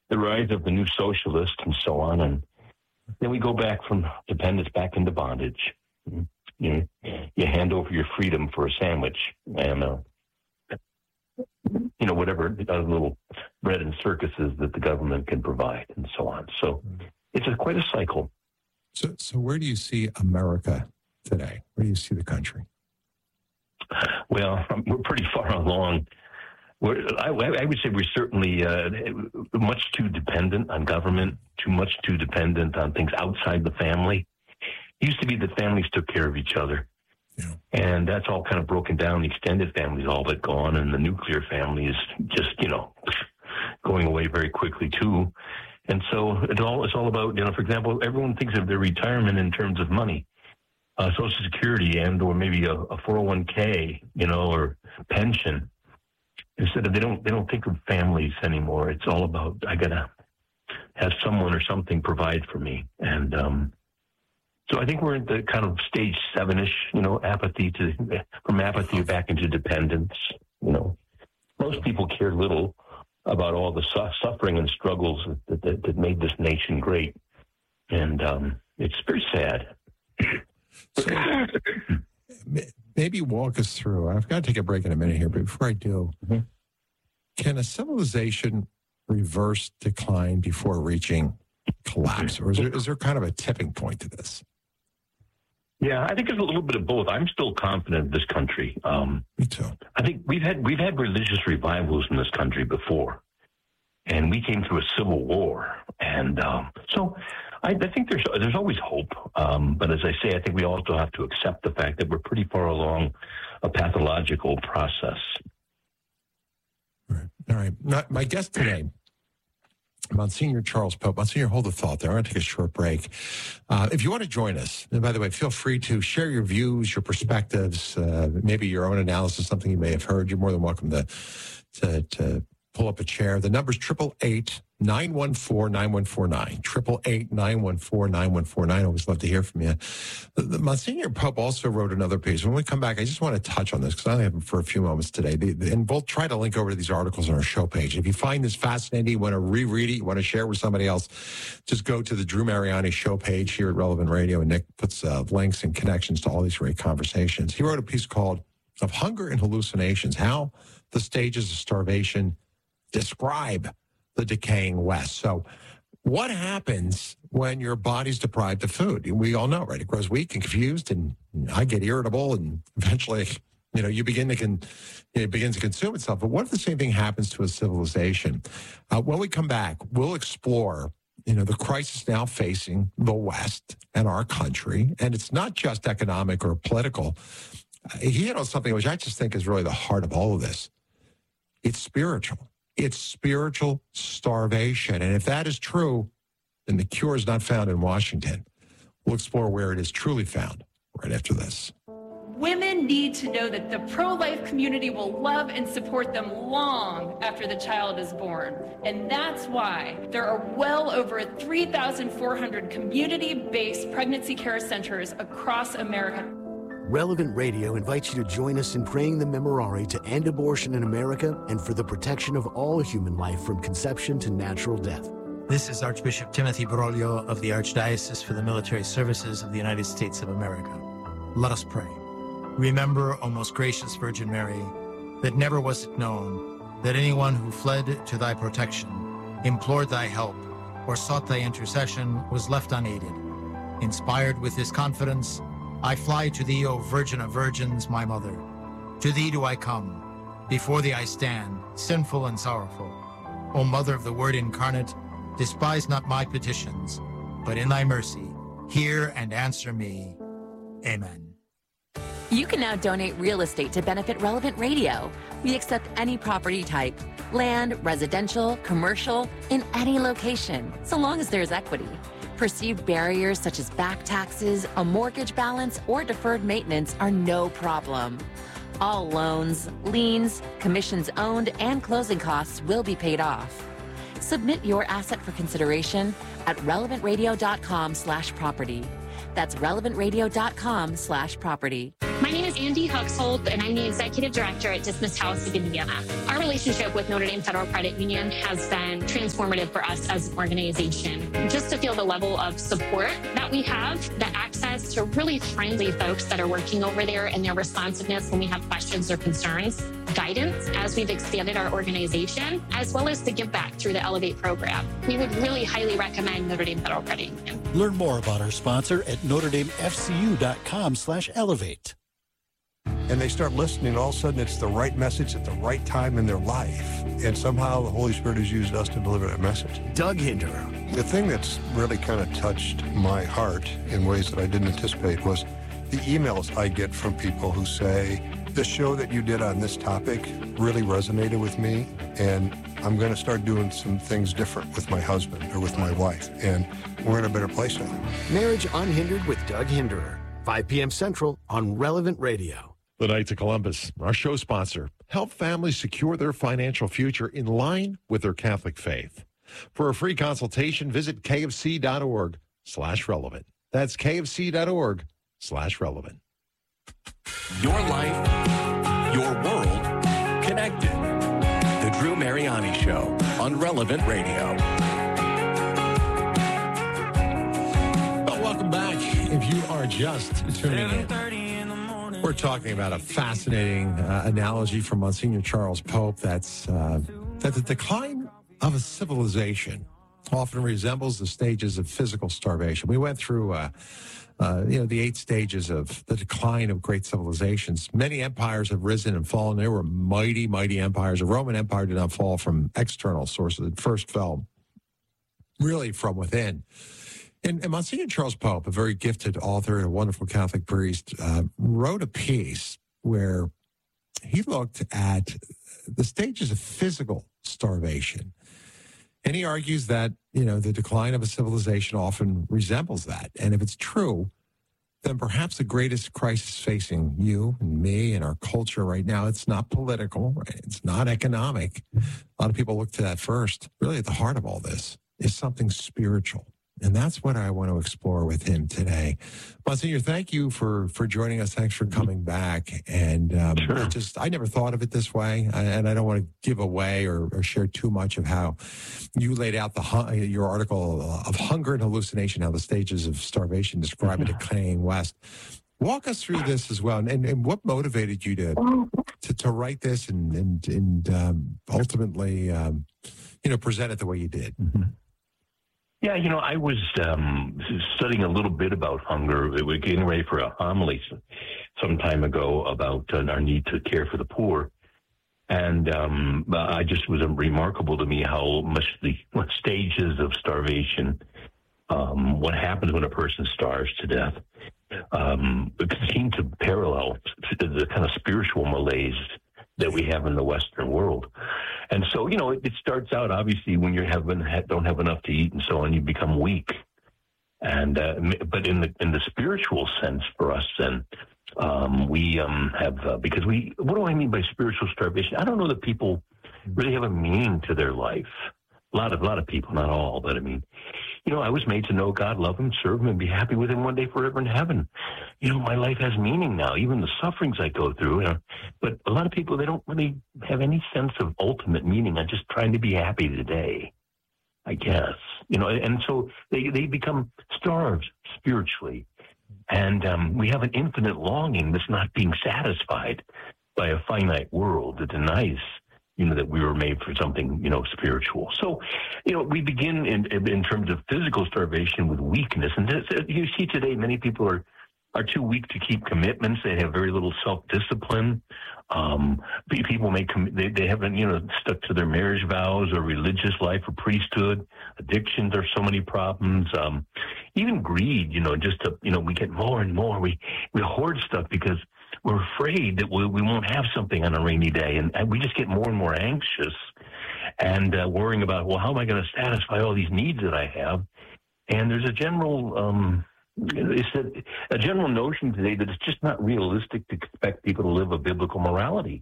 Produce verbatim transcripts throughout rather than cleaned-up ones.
the rise of the new socialist and so on. And then we go back from dependence back into bondage. You know, you hand over your freedom for a sandwich and, uh, you know, whatever uh, little bread and circuses that the government can provide and so on. So it's a, quite a cycle. So, so where do you see America today? Where do you see the country? Well, we're pretty far along. We're, I, I would say we're certainly uh, much too dependent on government, too much too dependent on things outside the family. It used to be that families took care of each other. Yeah. And that's all kind of broken down. The extended family's all but gone, and the nuclear family is just, you know, going away very quickly too. And so it's all it's all about, you know, for example, everyone thinks of their retirement in terms of money, uh, Social Security and or maybe a, a four oh one k, you know, or pension. Instead of they don't they don't think of families anymore. It's all about I gotta have someone or something provide for me. And um, so I think we're at the kind of stage seven-ish, you know, apathy to from apathy back into dependence. You know, most people care little about all the su- suffering and struggles that, that, that made this nation great, and um, it's very sad. So, maybe walk us through. I've got to take a break in a minute here, but before I do, mm-hmm. Can a civilization reverse decline before reaching collapse, or is there, is there kind of a tipping point to this? Yeah, I think it's a little bit of both. I'm still confident in this country. Um, Me too. I think we've had we've had religious revivals in this country before, and we came through a civil war, and um, so I, I think there's there's always hope. Um, but as I say, I think we also have to accept the fact that we're pretty far along a pathological process. All right. All right. My, my guest today, Monsignor Charles Pope. Monsignor, hold the thought there. I'm going to take a short break. Uh, if you want to join us, and by the way, feel free to share your views, your perspectives, uh, maybe your own analysis, something you may have heard. You're more than welcome to to, to pull up a chair. The number's triple eight nine one four nine one four nine. Triple eight nine one four nine one four nine. Always love to hear from you. The, the Monsignor Pope also wrote another piece. When we come back, I just want to touch on this because I only have him for a few moments today. The, the, and we'll try to link over to these articles on our show page. If you find this fascinating, you want to reread it, you want to share it with somebody else, just go to the Drew Mariani show page here at Relevant Radio, and Nick puts uh, links and connections to all these great conversations. He wrote a piece called Of Hunger and Hallucinations, How the Stages of Starvation Describe the Decaying West. So what happens when your body's deprived of food? We all know, right? It grows weak and confused, and I get irritable, and eventually, you know, you begin to con- it begins to consume itself. But what if the same thing happens to a civilization? Uh, when we come back, we'll explore, you know, the crisis now facing the West and our country. And it's not just economic or political. Uh, he hit on something which I just think is really the heart of all of this. It's spiritual. It's spiritual starvation. And if that is true, then the cure is not found in Washington. We'll explore where it is truly found right after this. Women need to know that the pro-life community will love and support them long after the child is born. And that's why there are well over three thousand four hundred community-based pregnancy care centers across America. Relevant Radio invites you to join us in praying the Memorare to end abortion in America and for the protection of all human life from conception to natural death. This is Archbishop Timothy Broglio of the Archdiocese for the Military Services of the United States of America. Let us pray. Remember, O most gracious Virgin Mary, that never was it known that anyone who fled to thy protection, implored thy help, or sought thy intercession was left unaided. Inspired with this confidence, I fly to thee, O Virgin of Virgins, my mother. To thee do I come. Before thee I stand, sinful and sorrowful. O Mother of the Word incarnate, despise not my petitions, but in thy mercy, hear and answer me. Amen. You can now donate real estate to benefit Relevant Radio. We accept any property type, land, residential, commercial, in any location, so long as there's equity. Perceived barriers such as back taxes, a mortgage balance, or deferred maintenance are no problem. All loans, liens, commissions owned, and closing costs will be paid off. Submit your asset for consideration at relevant radio dot com slash property. That's relevant radio dot com slash property. My name is Andy Huxholt, and I'm the Executive Director at Dismiss House of Indiana. Our relationship with Notre Dame Federal Credit Union has been transformative for us as an organization. Just to feel the level of support that we have, the access to really friendly folks that are working over there and their responsiveness when we have questions or concerns, guidance as we've expanded our organization, as well as the give back through the Elevate program. We would really highly recommend Notre Dame Federal Credit Union. Learn more about our sponsor at notre dame f c u dot com slash elevate. And they start listening, all of a sudden it's the right message at the right time in their life. And somehow the Holy Spirit has used us to deliver that message. Doug Hinderer. The thing that's really kind of touched my heart in ways that I didn't anticipate was the emails I get from people who say, the show that you did on this topic really resonated with me, and I'm going to start doing some things different with my husband or with my wife, and we're in a better place now. Marriage Unhindered with Doug Hinderer, five p.m. Central on Relevant Radio. The Knights of Columbus, our show sponsor, help families secure their financial future in line with their Catholic faith. For a free consultation, visit kfc.org slash relevant. That's kfc.org slash relevant. Your life, your world, connected. The Drew Mariani Show on Relevant Radio. Well, welcome back. If you are just tuning in, we're talking about a fascinating uh, analogy from Monsignor Charles Pope that's uh, that the decline of a civilization often resembles the stages of physical starvation. We went through uh, Uh, you know, the eight stages of the decline of great civilizations. Many empires have risen and fallen. There were mighty, mighty empires. The Roman Empire did not fall from external sources. It first fell really from within. And, and Monsignor Charles Pope, a very gifted author and a wonderful Catholic priest, uh, wrote a piece where he looked at the stages of physical starvation. And he argues that, you know, the decline of a civilization often resembles that. And if it's true, then perhaps the greatest crisis facing you and me and our culture right now, it's not political, right? It's not economic. A lot of people look to that first. Really at the heart of all this is something spiritual. And that's what I want to explore with him today. Monsignor, thank you for, for joining us. Thanks for coming back. And um, Sure. I just, I never thought of it this way. And I don't want to give away or, or share too much of how you laid out the your article of Hunger and Hallucination, how the stages of starvation describe a decaying West. Walk us through this as well. And, and what motivated you to, to, to write this and, and, and um, ultimately, um, you know, present it the way you did? Mm-hmm. Yeah, you know, I was um, studying a little bit about hunger. We were getting ready for a homily some time ago about uh, our need to care for the poor. And um, I just was remarkable to me how much the what stages of starvation, um, what happens when a person starves to death, um, it seemed to parallel the kind of spiritual malaise that we have in the Western world. And so, you know, it, it starts out, obviously, when you haven't, don't have enough to eat and so on, you become weak. And, uh, but in the, in the spiritual sense for us, then, um, we, um, have, uh, because we, what do I mean by spiritual starvation? I don't know that people really have a meaning to their life. A lot of, a lot of people, not all, but I mean, you know, I was made to know God, love him, serve him, and be happy with him one day forever in heaven. You know, my life has meaning now, even the sufferings I go through. You know, but a lot of people, they don't really have any sense of ultimate meaning. I'm just trying to be happy today, I guess. You know, and so they, they become starved spiritually. And um, we have an infinite longing that's not being satisfied by a finite world that denies, you know, that we were made for something, you know, spiritual. So, you know, we begin in in terms of physical starvation with weakness. And this, you see today many people are, are too weak to keep commitments. They have very little self-discipline. Um, people may, com- they, they haven't, you know, stuck to their marriage vows or religious life or priesthood. Addictions are so many problems. Um, even greed, you know, just to, you know, we get more and more. We, we hoard stuff because we're afraid that we, we won't have something on a rainy day, and, and we just get more and more anxious and uh, worrying about, well, how am I going to satisfy all these needs that I have? And there's a general, um, it's a, a general notion today that it's just not realistic to expect people to live a biblical morality.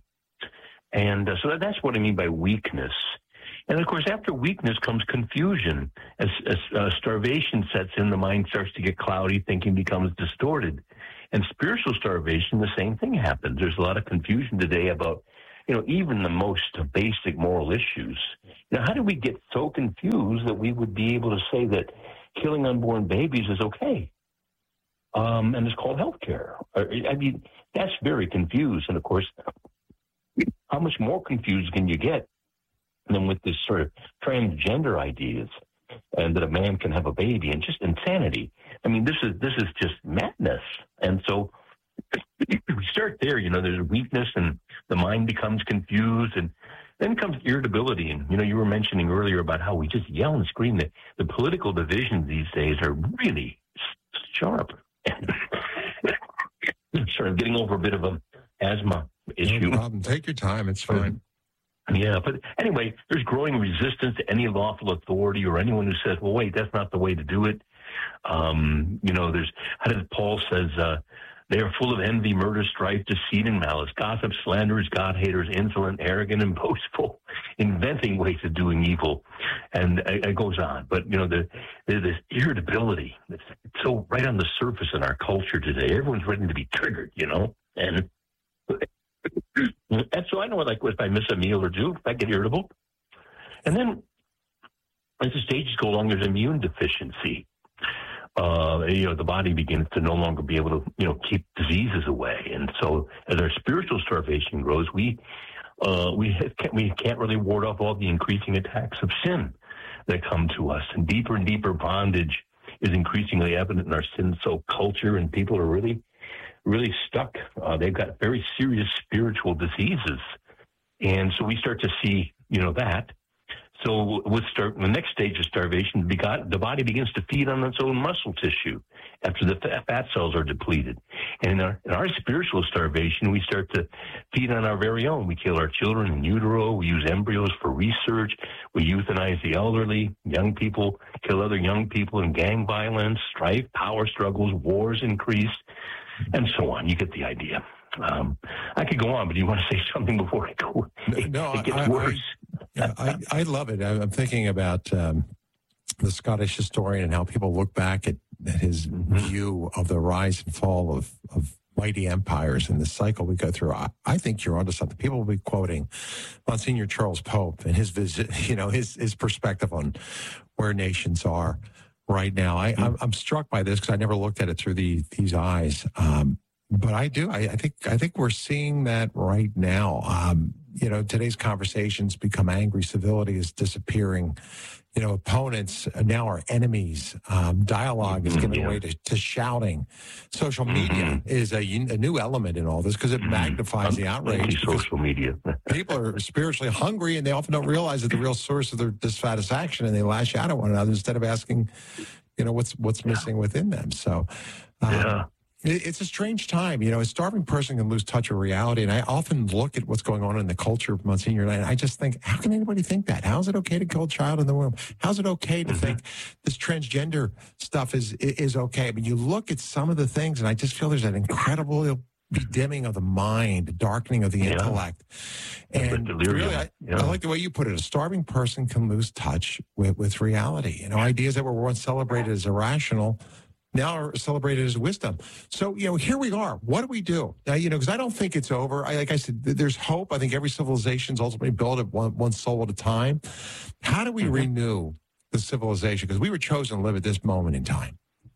And uh, so that, that's what I mean by weakness. And of course, after weakness comes confusion. As, as uh, starvation sets in, the mind starts to get cloudy, thinking becomes distorted. And spiritual starvation, the same thing happens. There's a lot of confusion today about, you know, even the most basic moral issues. You know, how did we get so confused that we would be able to say that killing unborn babies is okay? Um, and it's called healthcare. I mean, that's very confused. And of course, how much more confused can you get than with this sort of transgender ideas and that a man can have a baby and just insanity? I mean, this is this is just madness. And so we start there, you know, there's weakness and the mind becomes confused, and then comes irritability. And, you know, you were mentioning earlier about how we just yell and scream. That the political divisions these days are really sharp. Sort of getting over a bit of an asthma issue. No problem. Take your time. It's fine. Yeah, but anyway, there's growing resistance to any lawful authority or anyone who says, well, wait, that's not the way to do it. Um, you know, there's, how did Paul says, uh, they are full of envy, murder, strife, deceit, and malice, gossip, slanderers, God-haters, insolent, arrogant, and boastful, inventing ways of doing evil. And it, it goes on. But, you know, the, the, this irritability, it's so right on the surface in our culture today. Everyone's ready to be triggered, you know. And, and so I know, like, if I miss a meal or two, I get irritable. And then as the stages go along, there's immune deficiency. Uh, you know, the body begins to no longer be able to, you know, keep diseases away. And so as our spiritual starvation grows, we uh, we can't, we can't really ward off all the increasing attacks of sin that come to us. And deeper and deeper bondage is increasingly evident in our sin-soaked culture, and people are really, really stuck. Uh, they've got very serious spiritual diseases. And so we start to see, you know, that. So with start, the next stage of starvation, the body begins to feed on its own muscle tissue after the fat cells are depleted. And in our, in our spiritual starvation, we start to feed on our very own. We kill our children in utero. We use embryos for research. We euthanize the elderly. Young people kill other young people in gang violence, strife, power struggles, wars increase, and so on. You get the idea. Um, I could go on, but do you want to say something before I go? It, no, it gets I, worse. I, yeah, I, I love it. I'm thinking about um, the Scottish historian and how people look back at, at his mm-hmm. view of the rise and fall of, of mighty empires and the cycle we go through. I, I think you're onto something. People will be quoting Monsignor Charles Pope and his visit, you know, his his perspective on where nations are right now. I, mm-hmm. I'm, I'm struck by this because I never looked at it through the, these eyes. Um, But I do. I, I think. I think we're seeing that right now. Um, you know, today's conversations become angry. Civility is disappearing. You know, opponents now are enemies. Um, dialogue is giving yeah. way to, to shouting. Social media mm-hmm. is a, a new element in all this because it magnifies mm-hmm. the outrage. Social media. People are spiritually hungry, and they often don't realize that the real source of their dissatisfaction, and they lash out at one another instead of asking, you know, what's what's yeah. missing within them. So. Um, yeah. It's a strange time. You know, a starving person can lose touch of reality. And I often look at what's going on in the culture of Monsignor, and I just think, how can anybody think that? How is it okay to kill a child in the womb? How's it okay to think this transgender stuff is is okay? But you look at some of the things, and I just feel there's an incredible bedimming of the mind, darkening of the yeah. intellect. And really, I, yeah. I like the way you put it. A starving person can lose touch with, with reality. You know, ideas that were once celebrated as irrational now are celebrated as wisdom. So, you know, here we are. What do we do? Now, you know, because I don't think it's over. I, like I said, there's hope. I think every civilization is ultimately built at one, one soul at a time. How do we mm-hmm. renew the civilization? Because we were chosen to live at this moment in time.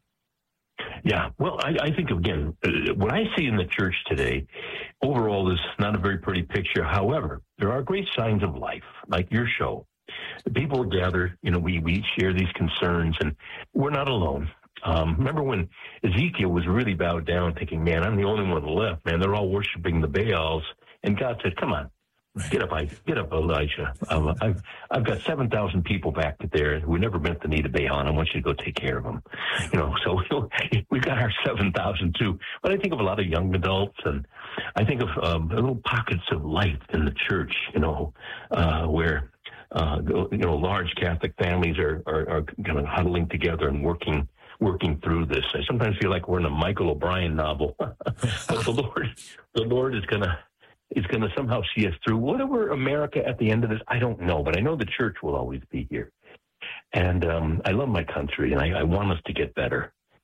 Yeah, well, I, I think, again, uh, what I see in the church today, overall, is not a very pretty picture. However, there are great signs of life, like your show. People gather, you know, we, we share these concerns, and we're not alone. Um, remember when Ezekiel was really bowed down, thinking, man, I'm the only one left, man. They're all worshiping the Baals. And God said, come on, get up, get up, Elijah. Um, I've, I've got seven thousand people back there who never meant the need of Baal, and I want you to go take care of them. You know, so we've got our seven thousand too. But I think of a lot of young adults, and I think of um, little pockets of light in the church, you know, uh, where, uh, you know, large Catholic families are, are, are kind of huddling together and working working through this. I sometimes feel like we're in a Michael O'Brien novel. But the Lord, the Lord is gonna is gonna somehow see us through. Whatever America at the end of this, I don't know, but I know the church will always be here. And um, I love my country, and I, I want us to get better.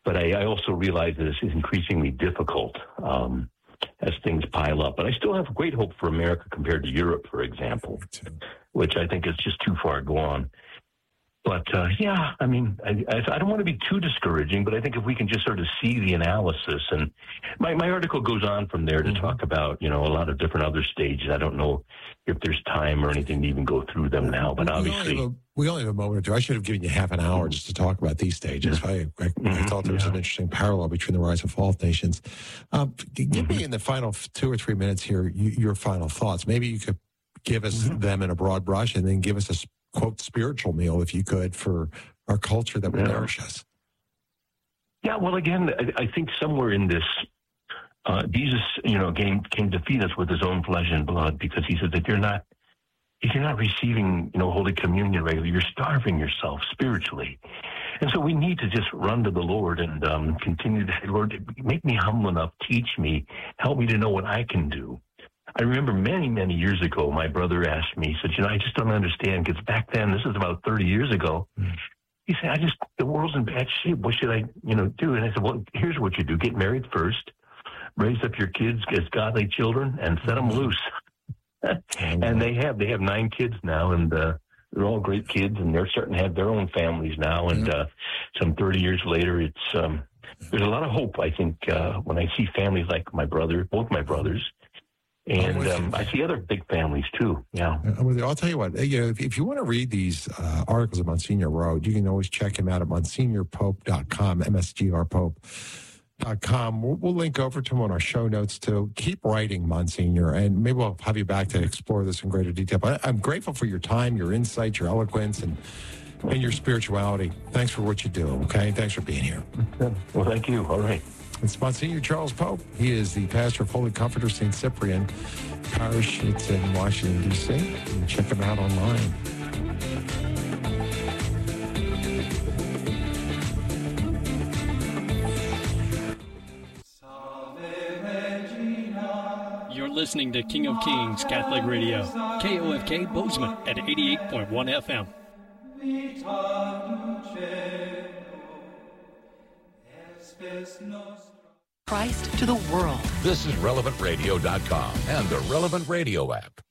but I, I also realize that this is increasingly difficult um, as things pile up. But I still have great hope for America compared to Europe, for example, which I think is just too far gone. But, uh, yeah, I mean, I, I don't want to be too discouraging, but I think if we can just sort of see the analysis, and my, my article goes on from there to mm-hmm. talk about, you know, a lot of different other stages. I don't know if there's time or anything to even go through them now, but we obviously. Only a, we only have a moment or two. I should have given you half an hour just to talk about these stages. I, I, mm-hmm. I thought there was yeah. an interesting parallel between the rise and fall of nations. Um, give mm-hmm. me in the final two or three minutes here you, your final thoughts. Maybe you could give us mm-hmm. them in a broad brush and then give us a quote spiritual meal, if you could, for our culture that will yeah. nourish us. Yeah, well, again, I, I think somewhere in this, uh, Jesus, you know, came, came to feed us with his own flesh and blood, because he said that you're not, if you're not receiving, you know, Holy Communion regularly, you're starving yourself spiritually. And so we need to just run to the Lord and um, continue to say, Lord, make me humble enough, teach me, help me to know what I can do. I remember many, many years ago, my brother asked me, he said, you know, I just don't understand, because back then, this is about thirty years ago, mm. he said, I just, the world's in bad shape. What should I, you know, do? And I said, well, here's what you do. Get married first, raise up your kids as godly children, and set them loose. And they have, they have nine kids now, and uh, they're all great kids, and they're starting to have their own families now. And uh, some thirty years later, it's, um, there's a lot of hope, I think, uh, when I see families like my brother, both my brothers. And um, I see other big families, too. Yeah. I'm with you. I'll tell you what, you know, if, if you want to read these uh, articles of Monsignor Rode, you can always check him out at Monsignor Pope dot com, M S G R Pope dot com. We'll, we'll link over to him on our show notes, too. Keep writing, Monsignor, and maybe we'll have you back to explore this in greater detail. But I'm grateful for your time, your insight, your eloquence, and, and your spirituality. Thanks for what you do, okay? Thanks for being here. Well, thank you. All right. It's Monsignor Charles Pope. He is the pastor of Holy Comforter Saint Cyprian Parish. It's in Washington, D C. You can check him out online. You're listening to King of Kings Catholic Radio, K O F K Bozeman at eighty-eight point one F M. Christ to the world. This is relevant radio dot com and the Relevant Radio app.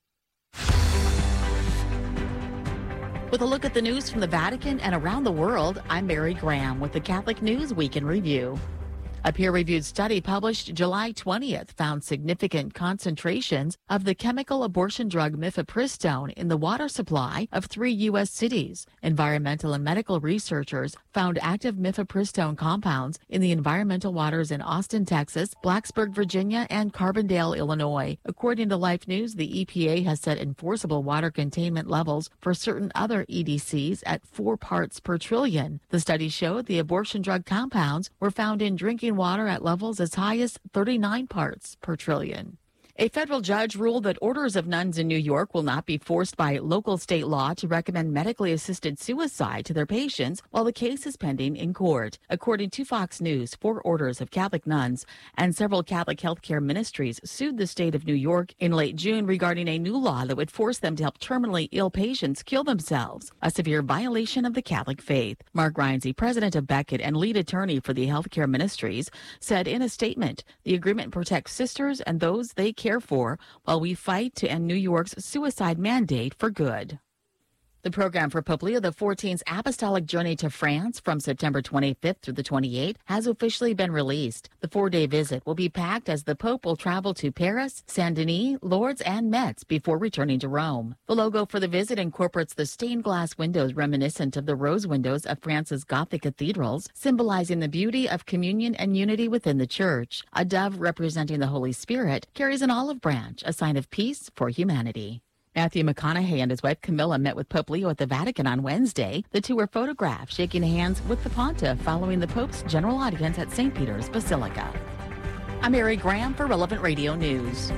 With a look at the news from the Vatican and around the world, I'm Mary Graham with the Catholic News Week in Review. A peer-reviewed study published July twentieth found significant concentrations of the chemical abortion drug mifepristone in the water supply of three U S cities. Environmental and medical researchers found active mifepristone compounds in the environmental waters in Austin, Texas, Blacksburg, Virginia, and Carbondale, Illinois. According to Life News, the E P A has set enforceable water containment levels for certain other E D Cs at four parts per trillion. The study showed the abortion drug compounds were found in drinking water at levels as high as thirty-nine parts per trillion. A federal judge ruled that orders of nuns in New York will not be forced by local state law to recommend medically assisted suicide to their patients while the case is pending in court. According to Fox News, four orders of Catholic nuns and several Catholic healthcare ministries sued the state of New York in late June regarding a new law that would force them to help terminally ill patients kill themselves, a severe violation of the Catholic faith. Mark Reinze, president of Beckett and lead attorney for the healthcare ministries, said in a statement, the agreement protects sisters and those they care for while we fight to end New York's suicide mandate for good. The program for Pope Leo the fourteenth's apostolic journey to France from September twenty-fifth through the twenty-eighth has officially been released. The four-day visit will be packed as the Pope will travel to Paris, Saint-Denis, Lourdes, and Metz before returning to Rome. The logo for the visit incorporates the stained glass windows reminiscent of the rose windows of France's Gothic cathedrals, symbolizing the beauty of communion and unity within the Church. A dove representing the Holy Spirit carries an olive branch, a sign of peace for humanity. Matthew McConaughey and his wife Camilla met with Pope Leo at the Vatican on Wednesday. The two were photographed shaking hands with the pontiff following the Pope's general audience at Saint Peter's Basilica. I'm Mary Graham for Relevant Radio News.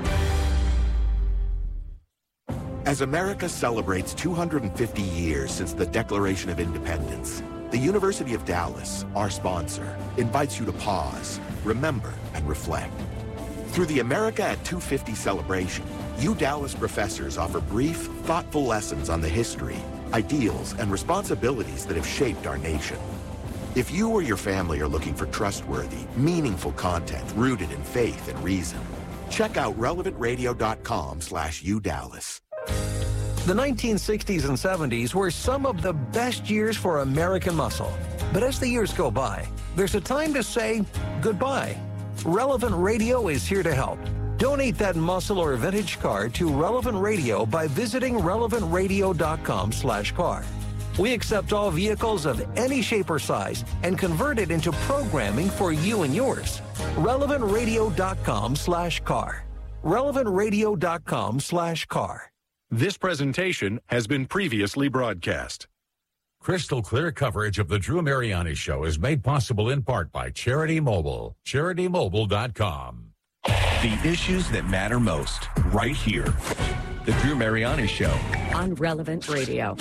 As America celebrates two hundred fifty years since the Declaration of Independence, the University of Dallas, our sponsor, invites you to pause, remember, and reflect. Through the America at two fifty celebration, U Dallas professors offer brief, thoughtful lessons on the history, ideals, and responsibilities that have shaped our nation. If you or your family are looking for trustworthy, meaningful content rooted in faith and reason, check out relevant radio dot com slash U Dallas. The nineteen sixties and seventies were some of the best years for American muscle. But as the years go by, there's a time to say goodbye. Relevant Radio is here to help. Donate that muscle or vintage car to Relevant Radio by visiting relevant radio dot com slash car. We accept all vehicles of any shape or size and convert it into programming for you and yours. relevant radio dot com slash car. relevant radio dot com slash car. This presentation has been previously broadcast. Crystal clear coverage of the Drew Mariani Show is made possible in part by Charity Mobile. charity mobile dot com. The issues that matter most, right here. The Drew Mariani Show. On Relevant Radio.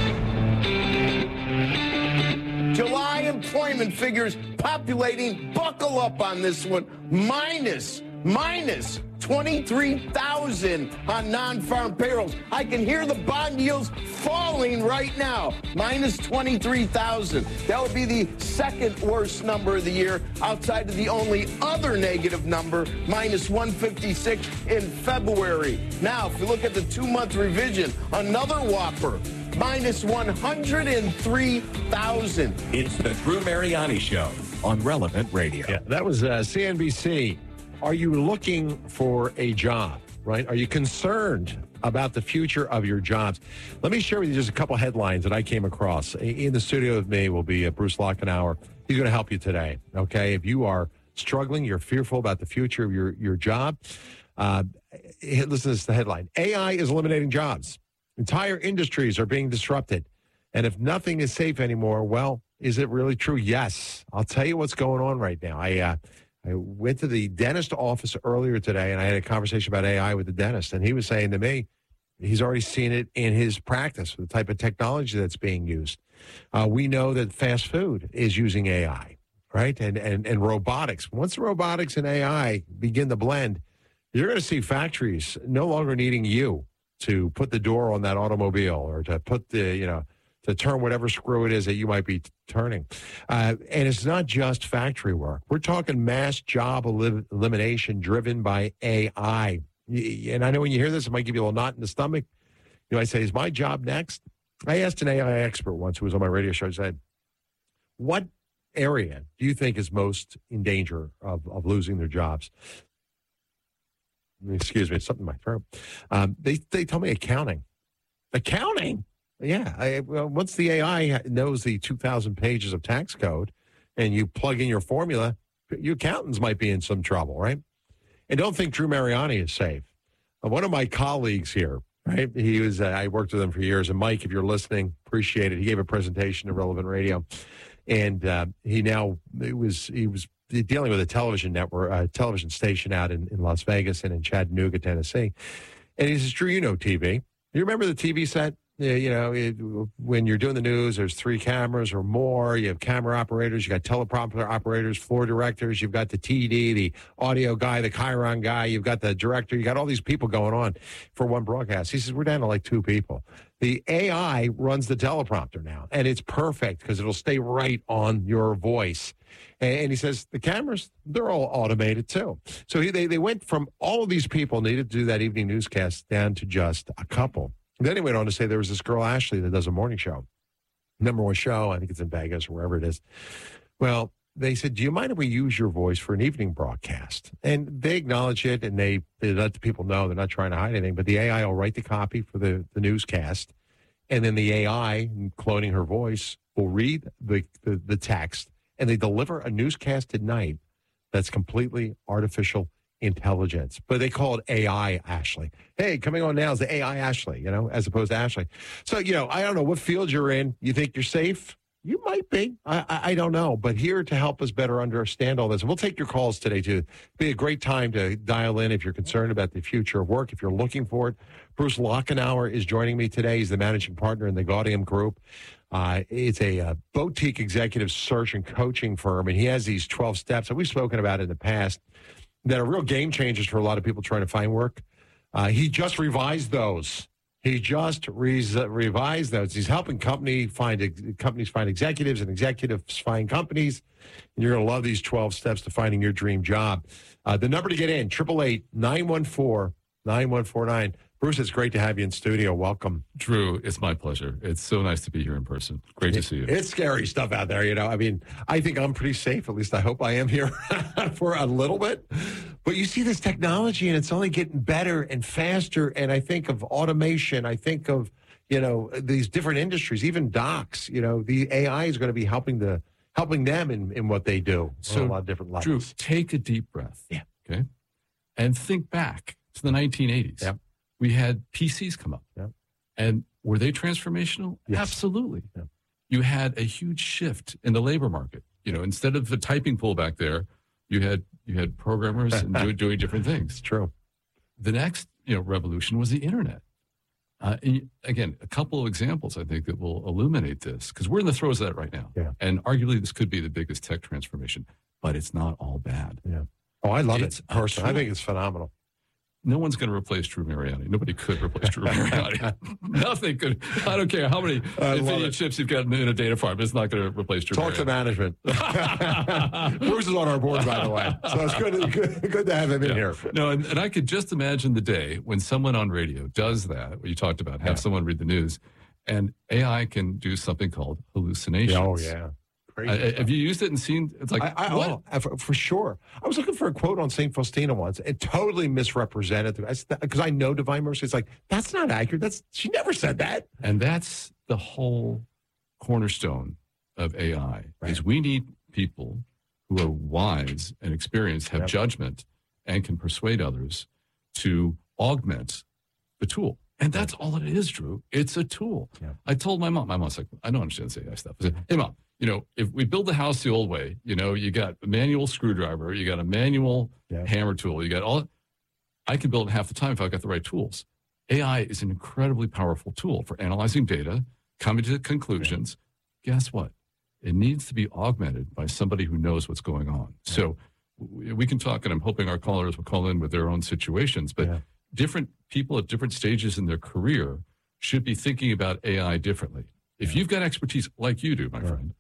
July employment figures populating, buckle up on this one, minus, minus twenty-three thousand on non-farm payrolls. I can hear the bond yields falling right now, minus twenty-three thousand. That would be the second worst number of the year outside of the only other negative number, minus one fifty-six in February. Now, if we look at the two-month revision, another whopper, minus one hundred three thousand. It's the Drew Mariani Show on Relevant Radio. Yeah, that was uh, C N B C. Are you looking for a job, right? Are you concerned about the future of your jobs? Let me share with you just a couple headlines that I came across. In the studio with me will be uh, Bruce Lockenauer. He's going to help you today, okay? If you are struggling, you're fearful about the future of your, your job, uh, listen to this, the headline. A I is eliminating jobs. Entire industries are being disrupted. And if nothing is safe anymore, well, is it really true? Yes. I'll tell you what's going on right now. I uh, I went to the dentist office earlier today, and I had a conversation about A I with the dentist, and he was saying to me, he's already seen it in his practice, the type of technology that's being used. Uh, we know that fast food is using A I, right, and, and, and robotics. Once robotics and A I begin to blend, you're going to see factories no longer needing you to put the door on that automobile or to put the, you know, to turn whatever screw it is that you might be t- turning. Uh, and it's not just factory work. We're talking mass job elim- elimination driven by A I. And I know when you hear this, it might give you a little knot in the stomach. You know, I say, is my job next? I asked an A I expert once who was on my radio show, I said, what area do you think is most in danger of, of losing their jobs? Excuse me, something in my throat. Um, they, they tell me accounting. Accounting? Yeah, I, well, once the A I knows the two thousand pages of tax code and you plug in your formula, your accountants might be in some trouble, right? And don't think Drew Mariani is safe. Uh, one of my colleagues here, right, he was, uh, I worked with him for years, and Mike, if you're listening, appreciate it. He gave a presentation to Relevant Radio, and uh, he now, it was he was dealing with a television network, a television station out in, in Las Vegas and in Chattanooga, Tennessee. And he says, Drew, you know T V. You remember the T V set? You know, it, when you're doing the news, there's three cameras or more. You have camera operators, you got teleprompter operators, floor directors. You've got the T D, the audio guy, the Chiron guy. You've got the director. You got all these people going on for one broadcast. He says, we're down to like two people. The A I runs the teleprompter now, and it's perfect because it'll stay right on your voice. And he says, the cameras, they're all automated too. So he, they, they went from all of these people needed to do that evening newscast down to just a couple. Then he went on to say there was this girl, Ashley, that does a morning show. Number one show, I think it's in Vegas or wherever it is. Well, they said, do you mind if we use your voice for an evening broadcast? And they acknowledge it, and they, they let the people know they're not trying to hide anything. But the A I will write the copy for the, the newscast, and then the A I, cloning her voice, will read the, the, the text, and they deliver a newscast at night that's completely artificial intelligence. But they call it A I Ashley. Hey, coming on now is the A I Ashley, you know, as opposed to Ashley. So, you know, I don't know what field you're in. You think you're safe? You might be. I, I, I don't know. But here to help us better understand all this, and we'll take your calls today, too. It'd be a great time to dial in if you're concerned about the future of work, if you're looking for it. Bruce Lockenauer is joining me today. He's the managing partner in the Gaudium Group. Uh, it's a, a boutique executive search and coaching firm, and he has these twelve steps that we've spoken about in the past that are real game changers for a lot of people trying to find work. Uh, he just revised those He just re- revised those. He's helping company find ex- companies find executives and executives find companies. And you're going to love these twelve steps to finding your dream job. Uh, the number to get in, eight eight eight, nine one four, nine one four nine. Bruce, it's great to have you in studio. Welcome. Drew, it's my pleasure. It's so nice to be here in person. Great it, to see you. It's scary stuff out there, you know. I mean, I think I'm pretty safe. At least I hope I am here for a little bit. But you see this technology, and it's only getting better and faster. And I think of automation. I think of, you know, these different industries, even docs. You know, the A I is going to be helping the helping them in, in what they do. So, on a lot of different levels. Drew, take a deep breath. Yeah. Okay. And think back to the nineteen eighties. Yep. We had P Cs come up. Yep. And were they transformational? Yes. Absolutely. Yep. You had a huge shift in the labor market. You know, instead of the typing pool back there, you had you had programmers and do, doing different things. It's true. The next, you know, revolution was the internet. Uh, and again, a couple of examples I think that will illuminate this, because we're in the throes of that right now. Yeah. And arguably this could be the biggest tech transformation, but it's not all bad. Yeah. Oh, I love It's it personally. I think it's phenomenal. No one's going to replace Drew Mariani. Nobody could replace Drew Mariani. Nothing could. I don't care how many NVIDIA chips you've got in a data farm. It's not going to replace Drew Talk Mariani. to management. Bruce is on our board, by the way. So it's good, good, good to have him in Yeah. here. No, and, and I could just imagine the day when someone on radio does that, what you talked about, have Yeah. someone read the news, and A I can do something called hallucinations. Oh, yeah. Uh, have you used it and seen? It's like, I, I, what? oh, for, for sure. I was looking for a quote on Saint Faustina once and totally misrepresented because I know Divine Mercy. It's like, that's not accurate. That's she never said that. And that's the whole cornerstone of A I, Right. is we need people who are wise and experienced, have Yep. judgment, and can persuade others to augment the tool. And that's all it is, Drew. It's a tool. Yep. I told my mom, my mom's like, I don't understand this A I stuff. I said, hey, Mom, you know, if we build the house the old way, you know, you got a manual screwdriver, you got a manual Yeah. hammer tool, you got all, I could build it in half the time if I got the right tools. A I is an incredibly powerful tool for analyzing data, coming to conclusions. Guess what? It needs to be augmented by somebody who knows what's going on. So we we can talk, and I'm hoping our callers will call in with their own situations, but Yeah. different people at different stages in their career should be thinking about A I differently. If you've got expertise like you do, my friend,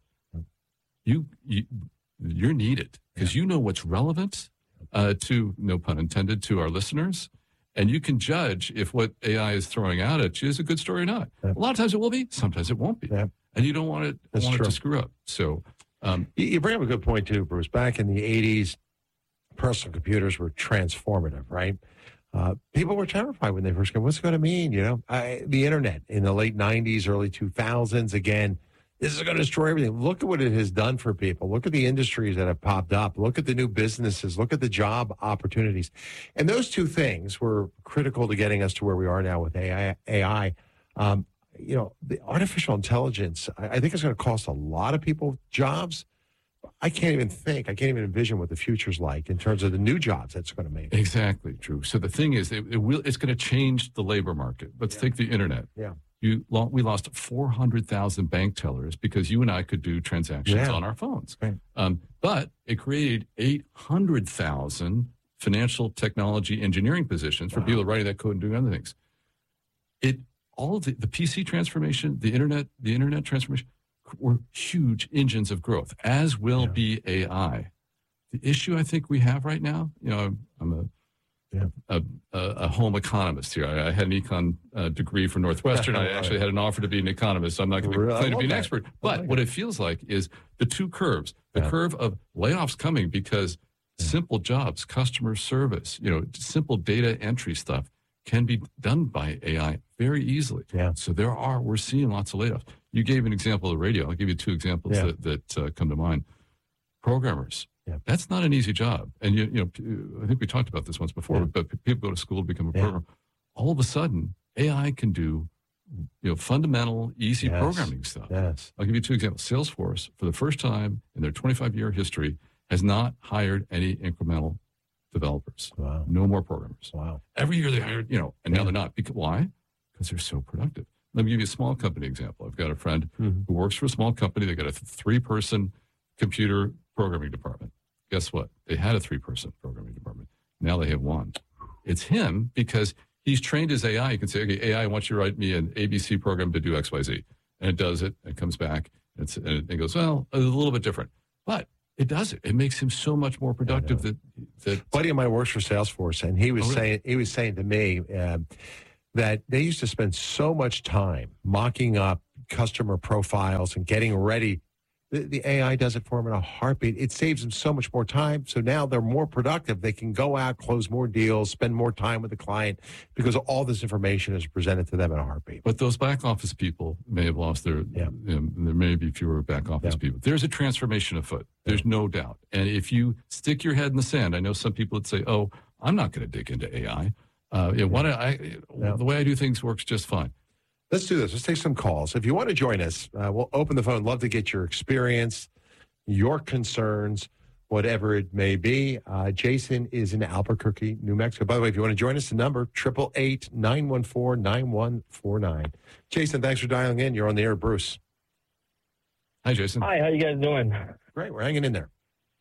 you, you you're needed because you know what's relevant uh, to, no pun intended, to our listeners, and you can judge if what A I is throwing out at you is a good story or not. Yeah. A lot of times it will be, sometimes it won't be, Yeah. and you don't want it That's want it true. to screw up. So, um, You, you bring up a good point, too, Bruce. Back in the eighties, personal computers were transformative, right? Uh, people were terrified when they first came. What's it going to mean? You know, I, the internet in the late nineties, early two thousands. Again, this is going to destroy everything. Look at what it has done for people. Look at the industries that have popped up. Look at the new businesses. Look at the job opportunities. And those two things were critical to getting us to where we are now with A I. A I. Um, you know, the artificial intelligence, I, I think it's going to cost a lot of people jobs. I can't even think. I can't even envision what the future's like in terms of the new jobs that's going to make. exactly, Drew. So the thing is, it, it will, it's going to change the labor market. Let's take the internet. Yeah. You, lo- we lost four hundred thousand bank tellers because you and I could do transactions Yeah. on our phones. Right. Um, but it created eight hundred thousand financial technology engineering positions for Wow. people writing that code and doing other things. It all of the, the P C transformation, the internet, the internet transformation were huge engines of growth, as will Yeah. be A I. The issue I think we have right now, you know, I'm, I'm a Yeah. a, a, a home economist here. I, I had an econ uh, degree from Northwestern. I actually had an offer to be an economist, so I'm not going to Really? I claim to love be an that. expert. I But like what it feels like is the two curves, the Yeah. curve of layoffs coming because simple jobs, customer service, you know, simple data entry stuff can be done by A I very easily. Yeah. So there are, we're seeing lots of layoffs. You gave an example of radio. I'll give you two examples Yeah. that, that uh, come to mind. Programmers. Yeah. That's not an easy job. And, you, you know, p- I think we talked about this once before, Yeah. but p- people go to school to become a Yeah. programmer. All of a sudden, A I can do, you know, fundamental, easy Yes. programming stuff. Yes. I'll give you two examples. Salesforce, for the first time in their twenty-five year history, has not hired any incremental developers. Wow. No more programmers. Wow. Every year they hired, you know, and now Yeah. they're not. Because, why? Because they're so productive. Let me give you a small company example. I've got a friend Mhm. who works for a small company. They got a three person computer programming department. Guess what? They had a three person programming department. Now they have one. It's him because he he's trained his A I. You can say, okay, A I, I want you to write me an A B C program to do X, Y, Z. And it does it, and it comes back, and, it's, and it goes, well, a little bit different. But it does it. It makes him so much more productive. That, that a buddy of mine works for Salesforce, and he was oh, really? saying he was saying to me uh, that they used to spend so much time mocking up customer profiles and getting ready. The, the A I does it for them in a heartbeat. It saves them so much more time. So now they're more productive. They can go out, close more deals, spend more time with the client because all this information is presented to them in a heartbeat. But those back office people may have lost their, yeah. you know, there may be fewer back office yeah. people. There's a transformation afoot. There's no doubt. And if you stick your head in the sand, I know some people would say, oh, I'm not going to dig into A I. Uh, you know, why don't I, yeah. The way I do things works just fine. Let's do this. Let's take some calls. If you want to join us, uh, we'll open the phone. Love to get your experience, your concerns, whatever it may be. Uh, Jason is in Albuquerque, New Mexico. By the way, if you want to join us, the number, eight eight eight, nine one four, nine one four nine. Jason, thanks for dialing in. You're on the air, Bruce. Hi, Jason. Hi, how you guys doing? Great. We're hanging in there.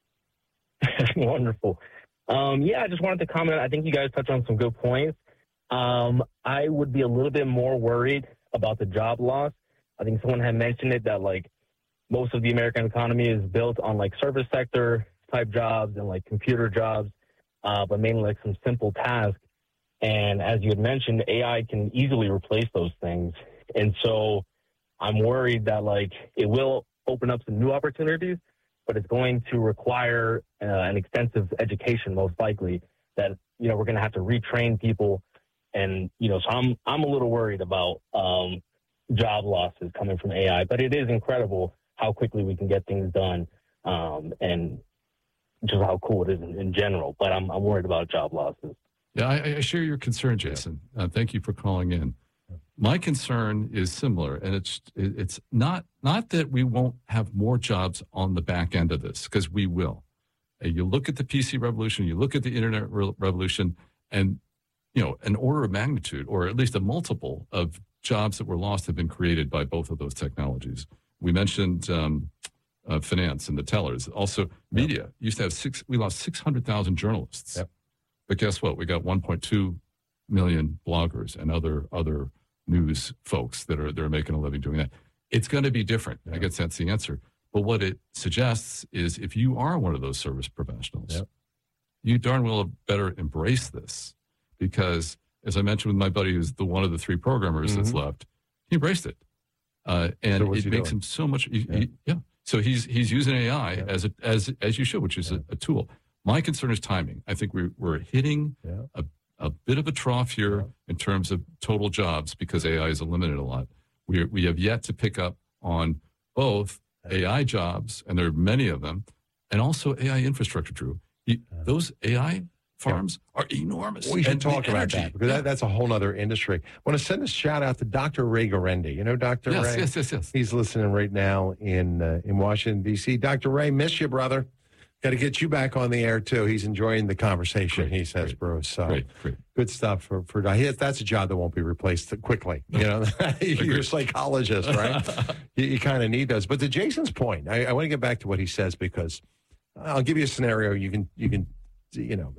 Wonderful. Um, yeah, I just wanted to comment. I think you guys touched on some good points. Um, I would be a little bit more worried about the job loss. I think someone had mentioned it that like most of the American economy is built on like service sector type jobs and like computer jobs, uh, but mainly like some simple tasks. And as you had mentioned, A I can easily replace those things. And so I'm worried that like it will open up some new opportunities, but it's going to require uh, an extensive education, most likely, that, you know, we're going to have to retrain people. And, you know, so I'm I'm a little worried about um, job losses coming from A I, but it is incredible how quickly we can get things done um, and just how cool it is in, in general. But I'm I'm worried about job losses. Yeah, I, I share your concern, Jason. Uh, thank you for calling in. My concern is similar, and it's it's not not that we won't have more jobs on the back end of this, because we will. Uh, you look at the P C revolution, you look at the internet re- revolution, and you know, an order of magnitude, or at least a multiple of jobs that were lost have been created by both of those technologies. We mentioned um, uh, finance and the tellers. Also, media yep. used to have six. We lost six hundred thousand journalists. Yep. But guess what? We got one point two million bloggers and other other news folks that are that are making a living doing that. It's going to be different. Yep. I guess that's the answer. But what it suggests is, if you are one of those service professionals, yep. you darn well better embrace this. Because, as I mentioned with my buddy, who's the one of the three programmers mm-hmm. that's left, he embraced it, uh, and so it makes doing? him so much. He, yeah. He, yeah. So he's he's using A I yeah. as a, as as you should, which is yeah. a, a tool. My concern is timing. I think we we're hitting yeah. a a bit of a trough here yeah. in terms of total jobs, because A I is eliminated a lot. We we have yet to pick up on both A I jobs, and there are many of them, and also A I infrastructure. Drew, he, yeah. those A I farms yeah. are enormous. We should and talk about energy. that, because yeah. that, that's a whole other industry. I want to send a shout out to Doctor Ray Guarendi. You know Doctor Yes, Ray? yes, yes, yes. He's listening right now in uh, in Washington, D C Doctor Ray, miss you, brother. Got to get you back on the air, too. He's enjoying the conversation, great, he says, great, Bruce. So great, great. Good stuff for, for that's a job that won't be replaced quickly. You know, you're a psychologist, right? you you kind of need those. But to Jason's point, I, I want to get back to what he says, because I'll give you a scenario. You can, you can, you know,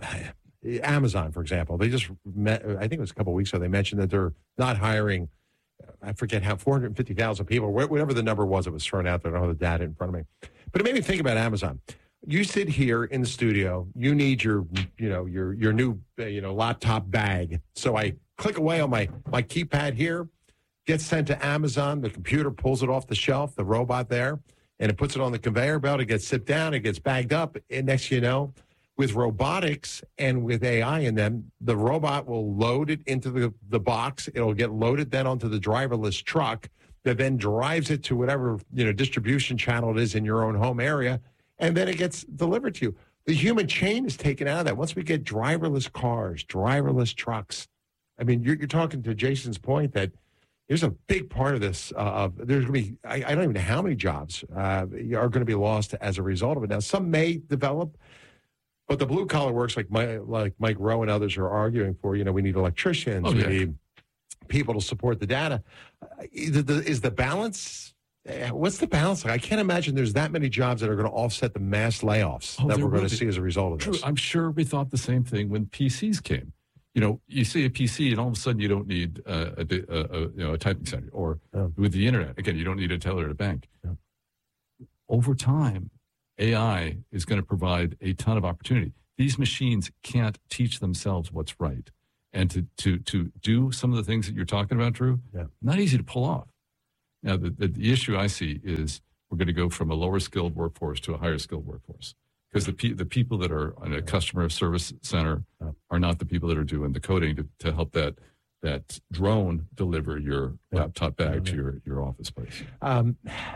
Amazon, for example, they just met, I think it was a couple of weeks ago, they mentioned that they're not hiring, I forget how, four hundred fifty thousand people, whatever the number was that was thrown out there. I don't have the data in front of me. But it made me think about Amazon. You sit here in the studio, you need your, you know, your your new, uh, you know, laptop bag. So I click away on my, my keypad here, gets sent to Amazon, the computer pulls it off the shelf, the robot there, and it puts it on the conveyor belt, it gets sit down, it gets bagged up, and next you know, with robotics and with A I in them, the robot will load it into the, the box. It'll get loaded then onto the driverless truck that then drives it to whatever, you know, distribution channel it is in your own home area, and then it gets delivered to you. The human chain is taken out of that. Once we get driverless cars, driverless trucks, I mean, you're, you're talking to Jason's point that there's a big part of this. Uh, of there's going to be, I, I don't even know how many jobs uh, are going to be lost as a result of it. Now, some may develop, but the blue collar works, like Mike, like Mike Rowe and others are arguing for. You know, we need electricians, oh, yeah. we need people to support the data. Uh, is, the, is the balance? What's the balance? I can't imagine there's that many jobs that are going to offset the mass layoffs oh, that we're going to be. see as a result of True. this. I'm sure we thought the same thing when P Cs came. You know, you see a P C, and all of a sudden you don't need uh, a, a, a you know a typing center, or oh. with the internet, again, you don't need a teller at a bank. Yeah. Over time, A I is going to provide a ton of opportunity. These machines can't teach themselves what's right, and to to to do some of the things that you're talking about, Drew, yeah. not easy to pull off. Now, the, the the issue I see is we're going to go from a lower skilled workforce to a higher skilled workforce. Because the pe- the people that are on a customer service center are not the people that are doing the coding to, to help that that drone deliver your yeah. laptop bag yeah. to your, your office place. Um,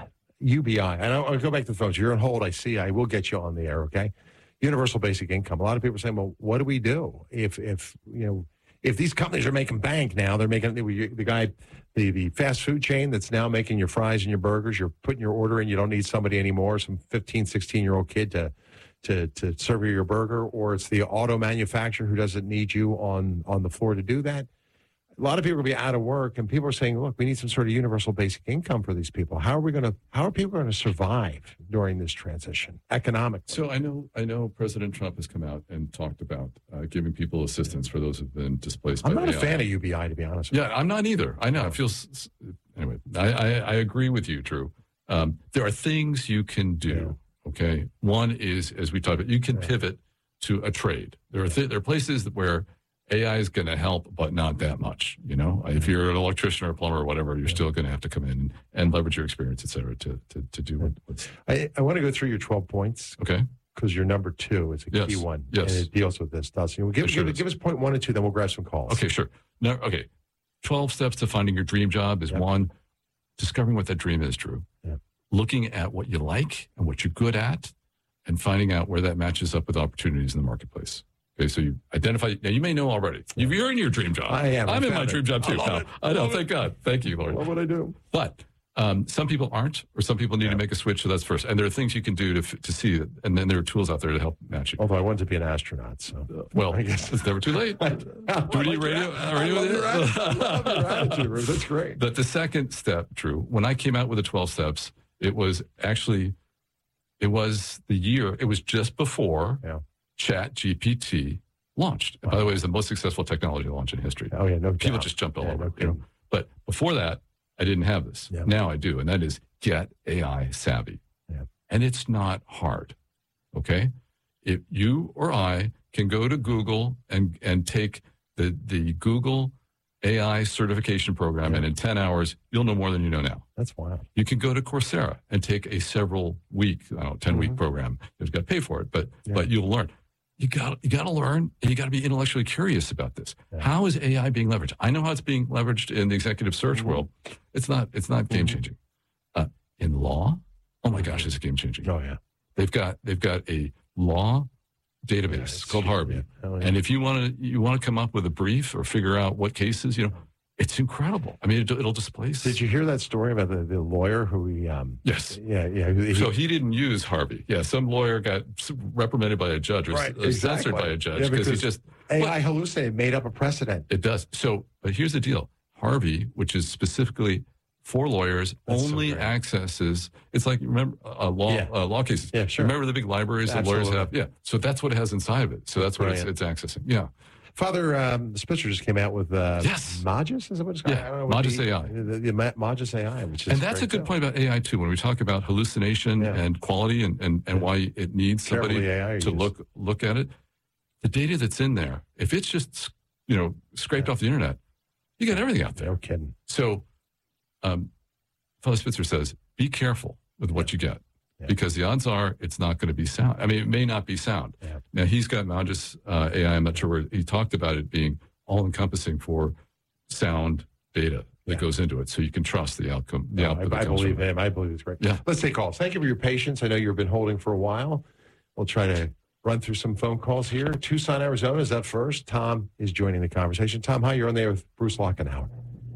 U B I, and I'll, I'll go back to the phones. You're on hold. I see. I will get you on the air. Okay. Universal basic income. A lot of people are saying, "Well, what do we do if if you know if these companies are making bank now? They're making the, the guy." The, the fast food chain that's now making your fries and your burgers, you're putting your order in, you don't need somebody anymore, some fifteen, sixteen-year-old kid to, to to serve you your burger, or it's the auto manufacturer who doesn't need you on, on the floor to do that. A lot of people will be out of work, and people are saying, look, we need some sort of universal basic income for these people. How are we going to, how are people going to survive during this transition economically? So I know, I know President Trump has come out and talked about uh, giving people assistance for those who've been displaced I'm by not A I. a fan of U B I, to be honest with yeah, you. I'm not either. I know. It feels, anyway, I, I, I agree with you, Drew. Um, there are things you can do, yeah. okay? One is, as we talked about, you can yeah. pivot to a trade. There are, th- there are places where A I is going to help, but not that much. You know, if you're an electrician or a plumber or whatever, you're still going to have to come in and, and leverage your experience, et cetera, to, to, to do what, what's. I, I want to go through your twelve points. Okay. Because your number two is a yes. key one. Yes. And it deals with this, doesn't it? Well, give, sure give, give us point one and two, then we'll grab some calls. Okay, sure. No, okay. twelve steps to finding your dream job is yep. one, discovering what that dream is, Drew. Yep. Looking at what you like and what you're good at, and finding out where that matches up with opportunities in the marketplace. Okay, so you identify. Now, you may know already. Yeah. You're in your dream job. I am. I'm I in my it. dream job too. I, now, I know. Thank God. Thank you, Lord. What would I do? But um, some people aren't, or some people need yeah. to make a switch. So that's first. And there are things you can do to to see it. And then there are tools out there to help match you. Although I wanted to be an astronaut, so uh, well, I guess it's never too late. Do we need radio? radio I love your attitude. That's great. But the second step, Drew, when I came out with the twelve steps, it was actually, it was the year. It was just before yeah. Chat G P T launched. And wow. by the way, it's the most successful technology launch in history. Oh, yeah, no People doubt. just jump all yeah, over. No you know? But before that, I didn't have this. Yeah. Now I do, and that is get A I savvy. Yeah. And it's not hard, okay? If you or I can go to Google and, and take the, the Google A I certification program, yeah. and in ten hours, you'll know more than you know now. That's wild. You can go to Coursera and take a several week, I don't know, ten-week mm-hmm. program. You've got to pay for it, but yeah. but you'll learn. You got you got to learn, and you got to be intellectually curious about this. Yeah. How is A I being leveraged? I know how it's being leveraged in the executive search mm-hmm. world. It's not it's not game changing. Uh, in law, oh my gosh, it's game changing. Oh yeah, they've got they've got a law database yeah, called Harvey, yeah. Oh, yeah. and if you want to you want to come up with a brief or figure out what cases, you know, it's incredible. I mean, it, it'll displace. Did you hear that story about the, the lawyer who he? Um, yes. Yeah, yeah. He, so he didn't use Harvey. Yeah, some lawyer got reprimanded by a judge or right, exactly. censored by a judge yeah, because he just A I well, hallucinated, made up a precedent. It does. So, but here's the deal: Harvey, which is specifically for lawyers, That's only so accesses. It's like remember uh, law yeah. uh, law cases. Yeah, sure. Remember the big libraries Absolutely. that lawyers have. Yeah. So that's what it has inside of it. So that's what it's, it's accessing. Yeah. Father um, Spitzer just came out with uh, yes. Magis, is it what it's called? Yeah, Magis A I. The, the, the Magis A I, which is and that's a good too. point about A I too. When we talk about hallucination yeah. and quality and, and, and yeah. why it needs somebody to use. look look at it, the data that's in there, if it's just you know scraped yeah. off the internet, you got everything out there. No kidding. So, um, Father Spitzer says, be careful with what yeah. you get. Yeah. Because the odds are it's not going to be sound. I mean, it may not be sound. Yeah. Now, he's got Magis uh, A I. I'm not sure where he talked about it being all-encompassing for sound data that yeah. goes into it, so you can trust the outcome. The no, output I, I believe him. I believe it's great. Yeah. Let's take calls. Thank you for your patience. I know you've been holding for a while. We'll try to run through some phone calls here. Tucson, Arizona is up first. Tom is joining the conversation. Tom, hi. You're on there with Bruce Lockenhauer.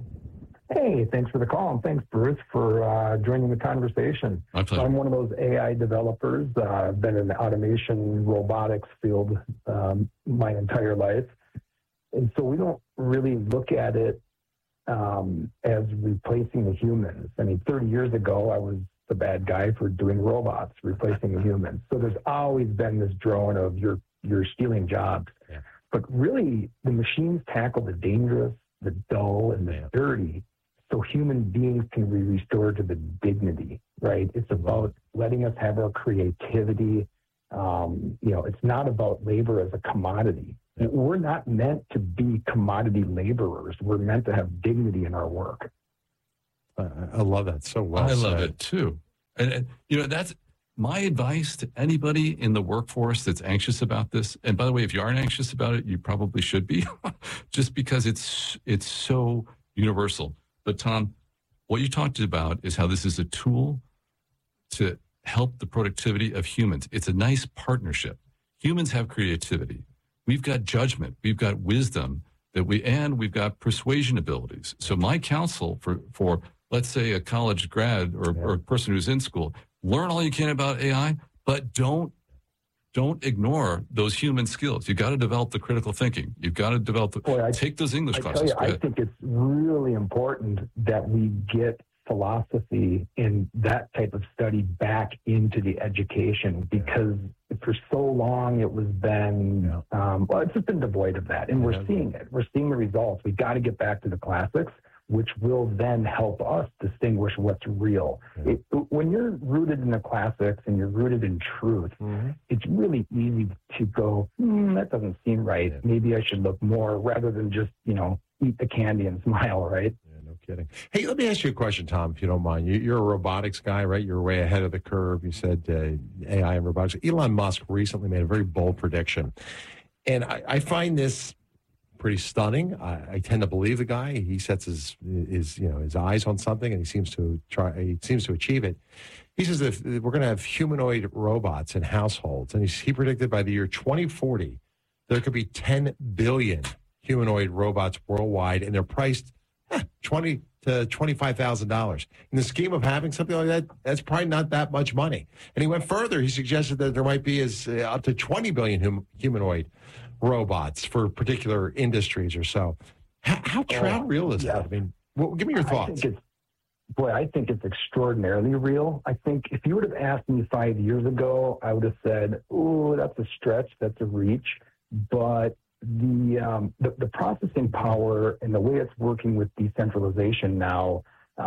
Hey, thanks for the call, and thanks, Bruce, for uh, joining the conversation. My pleasure. So I'm one of those A I developers. Uh, I've been in the automation robotics field um, my entire life. And so we don't really look at it um, as replacing the humans. I mean, thirty years ago, I was the bad guy for doing robots, replacing the humans. So there's always been this drone of you're, you're stealing jobs. Yeah. But really, the machines tackle the dangerous, the dull, and the dirty, so human beings can be restored to the dignity, right? It's about letting us have our creativity. Um, you know, it's not about labor as a commodity. We're not meant to be commodity laborers. We're meant to have dignity in our work. Uh, I love that so well. I love said. it too. And, and, you know, that's my advice to anybody in the workforce that's anxious about this. And by the way, if you aren't anxious about it, you probably should be, just because it's it's so universal. But Tom, what you talked about is how this is a tool to help the productivity of humans. It's a nice partnership. Humans have creativity. We've got judgment. We've got wisdom that we, and we've got persuasion abilities. So my counsel for, for let's say a college grad or, yeah. or a person who's in school, learn all you can about A I, but don't don't ignore those human skills. You've got to develop the critical thinking. You've got to develop the, Boy, I, take those English I classes. Tell you, I think it's really important that we get philosophy and that type of study back into the education, because for so long it was been, um, well, it's just been devoid of that. And we're seeing it. We're seeing the results. We've got to get back to the classics, which will then help us distinguish what's real. Yeah. It, when you're rooted in the classics and you're rooted in truth, mm-hmm. it's really easy to go, hmm, that doesn't seem right. Yeah. Maybe I should look more, rather than just, you know, eat the candy and smile, right? Yeah, no kidding. Hey, let me ask you a question, Tom, if you don't mind. You, you're a robotics guy, right? You're way ahead of the curve. You said uh, A I and robotics. Elon Musk recently made a very bold prediction. And I, I find this pretty stunning. I, I tend to believe the guy. He sets his his you know his eyes on something, and he seems to try. He seems to achieve it. He says if we're going to have humanoid robots in households, and he, he predicted by the year twenty forty there could be ten billion humanoid robots worldwide, and they're priced eh, twenty to twenty-five thousand dollars. In the scheme of having something like that, that's probably not that much money. And he went further. He suggested that there might be as uh, up to twenty billion hum, humanoid robots for particular industries or so. How, how how real is that? I mean, well, give me your thoughts. I think it's, boy, I think it's extraordinarily real. I think if you would have asked me five years ago, I would have said, "Oh, that's a stretch, that's a reach." But the, um, the the processing power and the way it's working with decentralization now,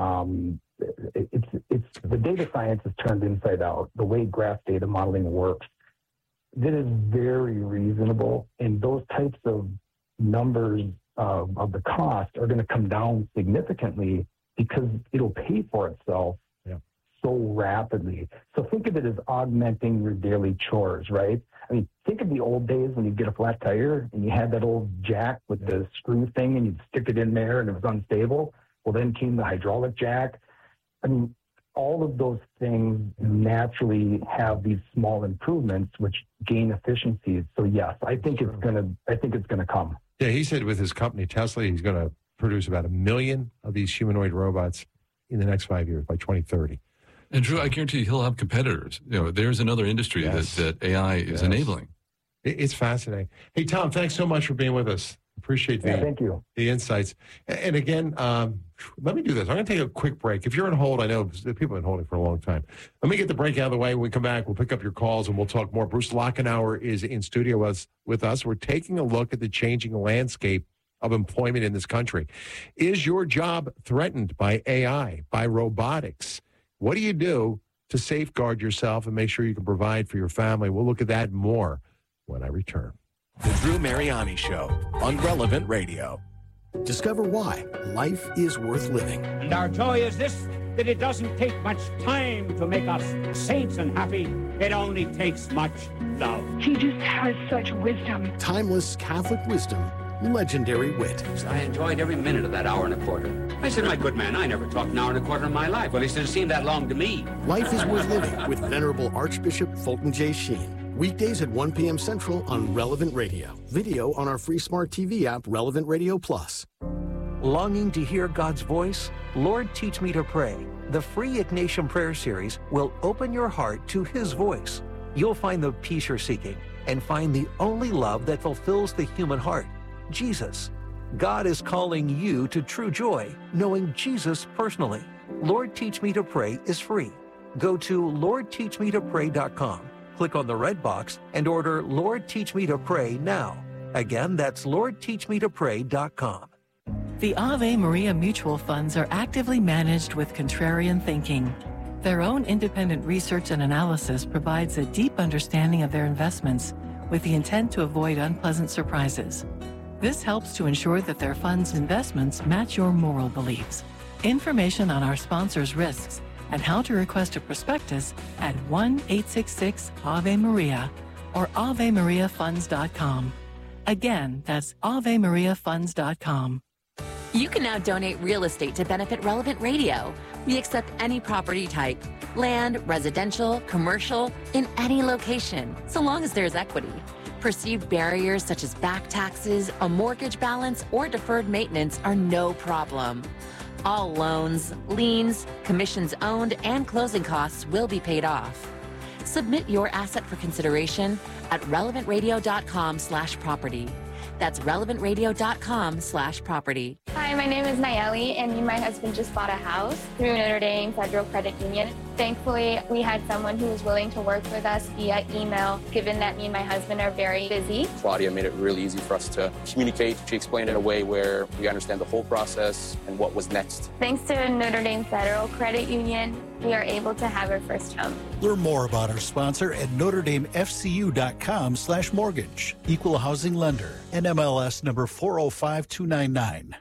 um, it, it's it's the data science is turned inside out. The way graph data modeling works, that is very reasonable, and those types of numbers uh, of the cost are going to come down significantly because it'll pay for itself yeah. so rapidly. So think of it as augmenting your daily chores, right? I mean, think of the old days when you'd get a flat tire and you had that old jack with the screw thing and you'd stick it in there and it was unstable. Well, then came the hydraulic jack. I mean, all of those things naturally have these small improvements which gain efficiencies. So yes, I think it's gonna. I think it's gonna come. Yeah, he said with his company Tesla, he's going to produce about a million of these humanoid robots in the next five years by twenty thirty. And Drew, I guarantee you he'll have competitors. You know, there's another industry yes. that, that A I is yes. enabling. It's fascinating. Hey, Tom, thanks so much for being with us. Appreciate the, yeah, thank you. the insights. And again, um, let me do this. I'm going to take a quick break. If you're on hold, I know people have been holding for a long time. Let me get the break out of the way. When we come back, we'll pick up your calls and we'll talk more. Bruce Lochenauer is in studio with, with us. We're taking a look at the changing landscape of employment in this country. Is your job threatened by A I, by robotics? What do you do to safeguard yourself and make sure you can provide for your family? We'll look at that and more when I return. The Drew Mariani Show on Relevant Radio. Discover why life is worth living. And our joy is this, that it doesn't take much time to make us saints and happy. It only takes much love. He just has such wisdom. Timeless Catholic wisdom. Legendary wit. I enjoyed every minute of that hour and a quarter. I said, my good man, I never talked an hour and a quarter in my life. Well, he said, it seemed that long to me. Life is worth living with Venerable Archbishop Fulton J. Sheen. Weekdays at one p.m. Central on Relevant Radio. Video on our free smart T V app, Relevant Radio Plus. Longing to hear God's voice? Lord, Teach Me to Pray. The free Ignatian Prayer Series will open your heart to His voice. You'll find the peace you're seeking and find the only love that fulfills the human heart, Jesus. God is calling you to true joy, knowing Jesus personally. Lord, Teach Me to Pray is free. Go to lord teach me to pray dot com. Click on the red box and order Lord Teach Me to Pray now. Again, that's lord teach me to pray dot com. The Ave Maria mutual funds are actively managed with contrarian thinking. Their own independent research and analysis provides a deep understanding of their investments with the intent to avoid unpleasant surprises. This helps to ensure that their funds' investments match your moral beliefs. Information on our sponsors' risks and how to request a prospectus at one eight six six Ave Maria or ave maria funds dot com. Again, that's ave maria funds dot com. You can now donate real estate to benefit Relevant Radio. We accept any property type, land, residential, commercial, in any location, so long as there's equity. Perceived barriers such as back taxes, a mortgage balance, or deferred maintenance are no problem. All loans, liens, commissions owned, and closing costs will be paid off. Submit your asset for consideration at relevant radio dot com slash property. That's relevant radio dot com slash property. Hi, my name is Nayeli, and me and my husband just bought a house through Notre Dame Federal Credit Union. Thankfully, we had someone who was willing to work with us via email, given that me and my husband are very busy. Claudia made it really easy for us to communicate. She explained it in a way where we understand the whole process and what was next. Thanks to Notre Dame Federal Credit Union, we are able to have our first home. Learn more about our sponsor at notre dame f c u dot com slash mortgage. Equal housing lender. N M L S number four oh five two nine nine.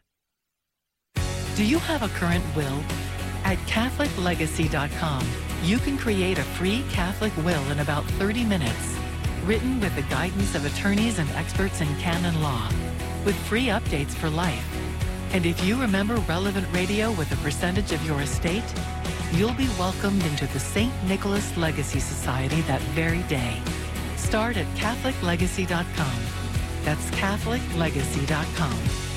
Do you have a current will? At catholic legacy dot com, you can create a free Catholic will in about thirty minutes, written with the guidance of attorneys and experts in canon law, with free updates for life. And if you remember Relevant Radio with a percentage of your estate, you'll be welcomed into the Saint Nicholas Legacy Society that very day. Start at catholic legacy dot com. That's catholic legacy dot com.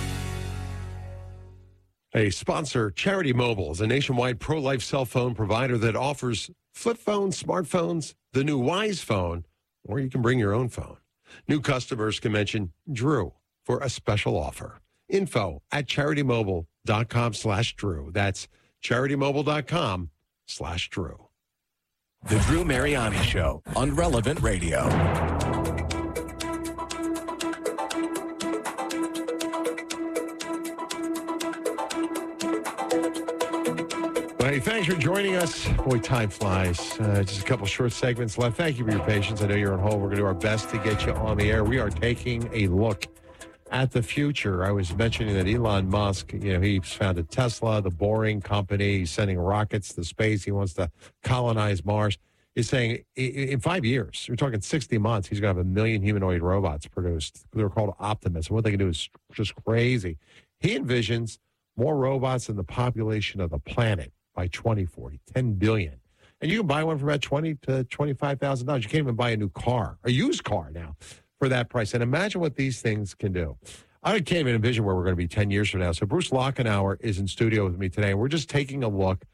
A sponsor, Charity Mobile, is a nationwide pro-life cell phone provider that offers flip phones, smartphones, the new Wise phone, or you can bring your own phone. New customers can mention Drew for a special offer. Info at charity mobile dot com slash Drew. That's charity mobile dot com slash Drew. The Drew Mariani Show on Relevant Radio. Hey, thanks for joining us. Boy, time flies. Uh, just a couple short segments left. Thank you for your patience. I know you're on hold. We're going to do our best to get you on the air. We are taking a look at the future. I was mentioning that Elon Musk, you know, he's founded Tesla, the Boring Company. He's sending rockets to space. He wants to colonize Mars. He's saying in five years, we're talking sixty months, he's going to have a million humanoid robots produced. They're called Optimus. And what they can do is just crazy. He envisions more robots than the population of the planet by twenty forty, ten billion. And you can buy one for about twenty to twenty-five thousand dollars. You can't even buy a new car, a used car now, for that price. And imagine what these things can do. I can't even envision where we're going to be ten years from now. So Bruce Lochenauer is in studio with me today, and we're just taking a look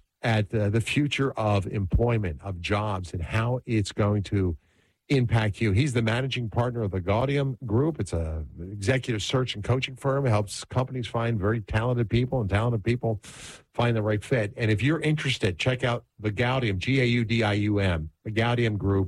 at uh, the future of employment, of jobs, and how it's going to impact you. He's the managing partner of the Gaudium Group. It's a executive search and coaching firm. It helps companies find very talented people, and talented people find the right fit. And if you're interested, check out the Gaudium, G A U D I U M, the Gaudium Group.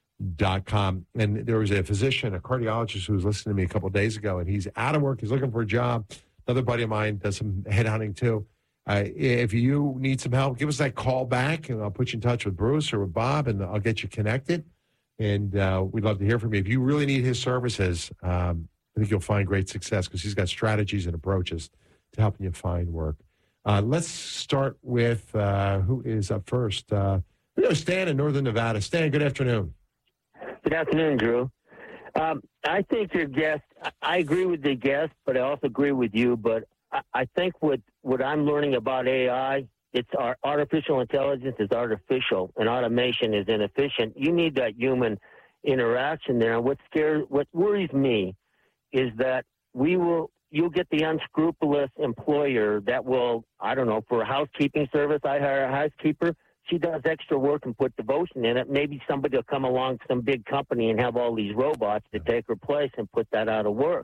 Dot com. And there was a physician, a cardiologist who was listening to me a couple of days ago, and he's out of work. He's looking for a job. Another buddy of mine does some headhunting too. Uh, if you need some help, give us that call back, and I'll put you in touch with Bruce or with Bob, and I'll get you connected. And uh, we'd love to hear from you. If you really need his services, um, I think you'll find great success because he's got strategies and approaches to helping you find work. Uh, let's start with uh, who is up first. Uh, we go Stan in Northern Nevada. Stan, good afternoon. Good afternoon, Drew. Um, I think your guest, I agree with the guest, but I also agree with you. But I, I think what, what I'm learning about A I, it's our artificial intelligence is artificial and automation is inefficient. You need that human interaction there. And what scares, what worries me is that we will, you'll get the unscrupulous employer that will, I don't know, for a housekeeping service, I hire a housekeeper. She does extra work and put devotion in it. Maybe somebody will come along, some big company, and have all these robots to take her place and put that out of work.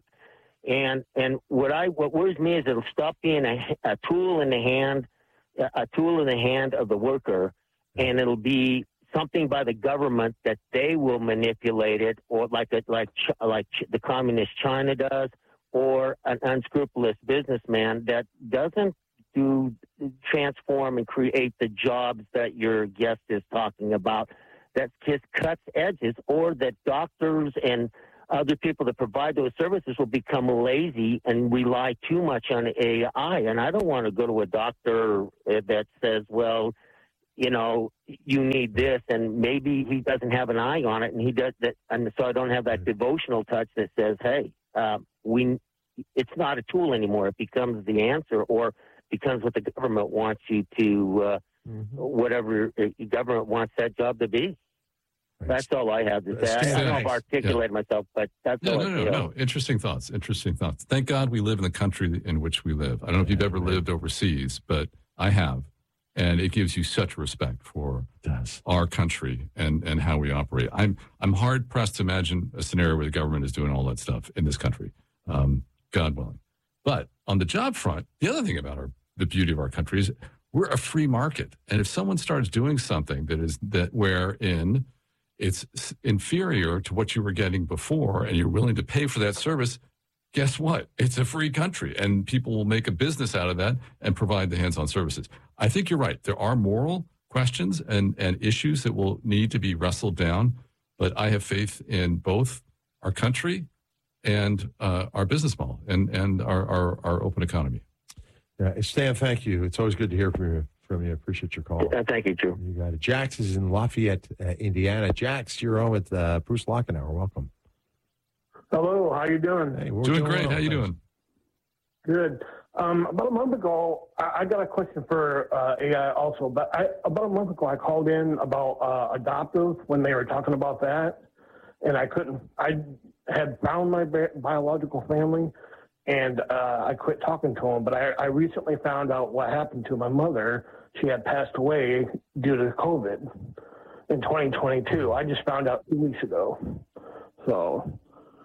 And and what I what worries me is it'll stop being a, a tool in the hand, a tool in the hand of the worker, and it'll be something by the government that they will manipulate it, or like a, like like the communist China does, or an unscrupulous businessman that doesn't do transform and create the jobs that your guest is talking about, that just cuts edges, or that doctors and other people that provide those services will become lazy and rely too much on A I. And I don't want to go to a doctor that says, well, you know, you need this, and maybe he doesn't have an eye on it, and he does that, and so I don't have that devotional touch that says, hey, uh, we, it's not a tool anymore. It becomes the answer, or becomes what the government wants you to, uh, mm-hmm. whatever the government wants that job to be. Right. That's all I have to say. I, I don't know if I articulate yeah. myself, but that's no, all no, I no, feel. no. Interesting thoughts. Interesting thoughts. Thank God we live in the country in which we live. I don't know if you've ever lived overseas, but I have. And it gives you such respect for our country and, and how we operate. I'm I'm hard pressed to imagine a scenario where the government is doing all that stuff in this country, um, God willing. But on the job front, the other thing about our the beauty of our country is we're a free market. And if someone starts doing something that is that wherein it's inferior to what you were getting before, and you're willing to pay for that service, guess what? It's a free country, and people will make a business out of that and provide the hands-on services. I think you're right. There are moral questions and, and issues that will need to be wrestled down, but I have faith in both our country and uh, our business model and, and our, our, our open economy. Yeah, Stan, thank you. It's always good to hear from you. From you. I appreciate your call. Uh, thank you, Drew. You got it. Jax is in Lafayette, uh, Indiana. Jax, you're on with uh, Bruce Lockenauer. Welcome. Hello, how you doing? Hey, doing, doing great. Well, how you thanks. doing? Good. Um, about a month ago, I, I got a question for uh, A I also, but I, about a month ago, I called in about uh, adoptive when they were talking about that, and I couldn't, I had found my bi- biological family, and uh, I quit talking to them, but I, I recently found out what happened to my mother. She had passed away due to COVID in twenty twenty-two. I just found out two weeks ago. So,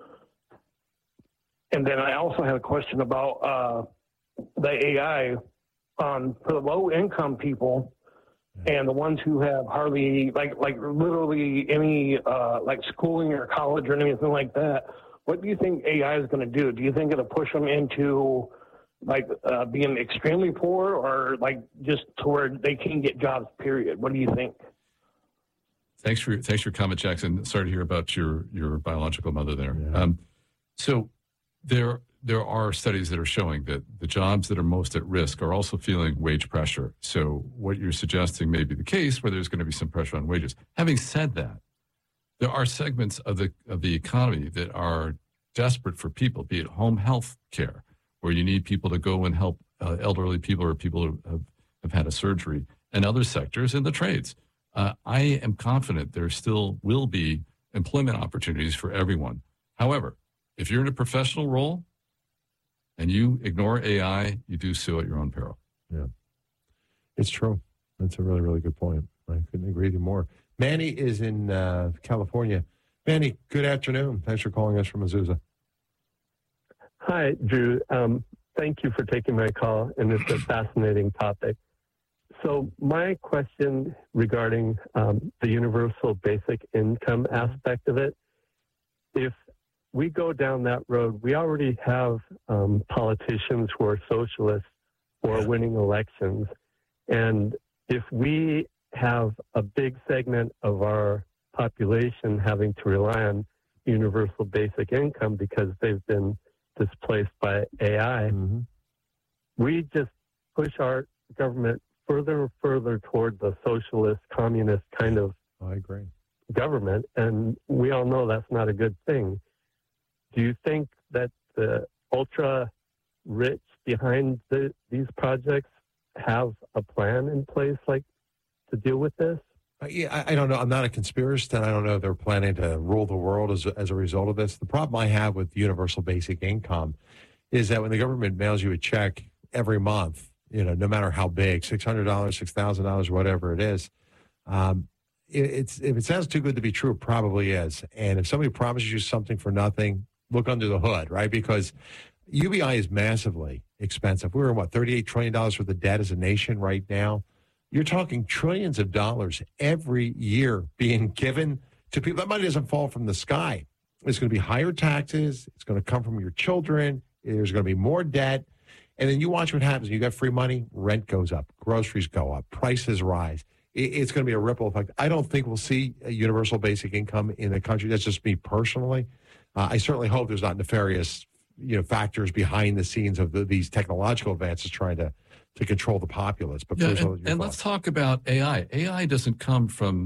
and then I also had a question about uh, the A I um, for the low-income people and the ones who have hardly, like, like literally any, uh, like schooling or college or anything like that. What do you think A I is going to do? Do you think it'll push them into, like, uh, being extremely poor, or, like, just to where they can get jobs, period? What do you think? Thanks for thanks for your comment, Jackson. Sorry to hear about your, your biological mother there. Yeah. Um, so there there are studies that are showing that the jobs that are most at risk are also feeling wage pressure. So what you're suggesting may be the case, where there's going to be some pressure on wages. Having said that, there are segments of the of the economy that are desperate for people, be it home health care, where you need people to go and help uh, elderly people or people who have, have had a surgery, and other sectors in the trades. Uh, I am confident there still will be employment opportunities for everyone. However, if you're in a professional role and you ignore A I, you do so at your own peril. Yeah, it's true. That's a really, really good point. I couldn't agree with you more. Manny is in uh, California. Manny, good afternoon. Thanks for calling us from Azusa. Hi, Drew. Um, thank you for taking my call, and it's a fascinating topic. So my question regarding um, the universal basic income aspect of it, if we go down that road, we already have um, politicians who are socialists who are winning elections. And if we have a big segment of our population having to rely on universal basic income because they've been displaced by A I, mm-hmm. we just push our government further and further toward the socialist, communist kind of I agree. government, and we all know that's not a good thing. Do you think that the ultra-rich behind the, these projects have a plan in place, like, to deal with this? Uh, yeah, I, I don't know. I'm not a conspiracist, and I don't know if they're planning to rule the world as a, as a result of this. The problem I have with universal basic income is that when the government mails you a check every month, you know, no matter how big, six hundred dollars, six thousand dollars, whatever it is, um, it, it's if it sounds too good to be true, it probably is. And if somebody promises you something for nothing, look under the hood, right? Because U B I is massively expensive. We're in, what, thirty-eight trillion dollars worth of debt as a nation right now. You're talking trillions of dollars every year being given to people. That money doesn't fall from the sky. It's going to be higher taxes. It's going to come from your children. There's going to be more debt. And then you watch what happens. You got free money, rent goes up, groceries go up, prices rise. It's going to be a ripple effect. I don't think we'll see a universal basic income in the country. That's just me personally. Uh, I certainly hope there's not nefarious, you know, factors behind the scenes of the, these technological advances trying to, to control the populace. But yeah, personally, and, and let's talk about A I. A I doesn't come from